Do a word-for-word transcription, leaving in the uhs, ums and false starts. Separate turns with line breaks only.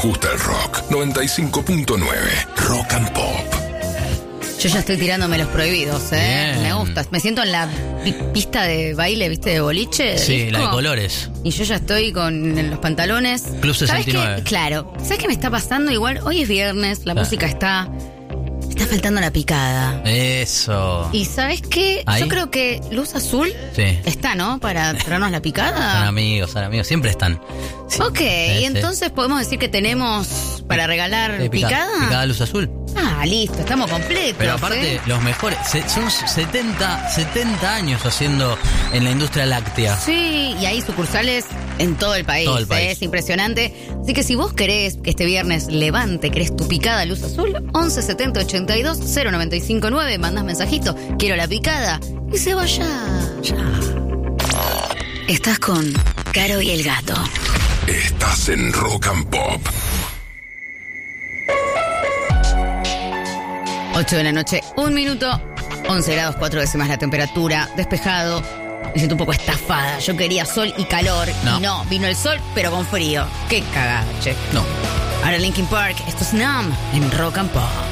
nos gusta el rock. noventa y cinco punto nueve Rock and Pop.
Yo ya estoy tirándome los prohibidos, ¿eh?
Bien.
Me gusta. Me siento en la pi- pista de baile, ¿viste? De boliche. De
Sí,
disco.
la de colores.
Y yo ya estoy con en los pantalones.
Club
¿Sabes
sesenta y nueve.
qué? Claro. ¿Sabes qué me está pasando? Igual, hoy es viernes, la
Claro.
música está... Está faltando la picada.
Eso.
¿Y sabes qué?
¿Ahí?
Yo creo que Luz Azul
Sí.
está, ¿no? Para traernos la
Son
picada.
amigos, son amigos. Siempre están. Sí.
Ok,
Sí,
y
sí.
entonces podemos decir que tenemos para regalar
Eh, pica-
picada.
Picada luz azul.
Ah, listo, estamos completos.
Pero aparte,
¿eh?
los mejores. se- son setenta, setenta años haciendo en la industria láctea.
Sí, y hay sucursales en todo el país.
Todo el
¿eh?
país.
Es impresionante. Así que si vos querés que este viernes levante, querés tu picada Luz Azul, once setenta ochenta y dos cero noventa y cinco nueve, mandás mensajito, quiero la picada, y se vaya.
Ya.
Estás con Caro y el Gato.
Estás en Rock and Pop.
ocho de la noche, un minuto, once grados, cuatro décimas la temperatura, despejado. Me siento un poco estafada. Yo quería sol y calor,
No.
y no, vino el sol, pero con frío. Qué cagada, che.
No.
Ahora Linkin Park, esto es Numb en Rock and Pop.